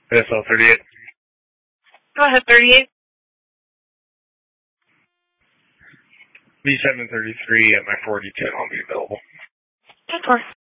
SL 38. Go ahead, 38. B733 at my 42 will be available. Of course.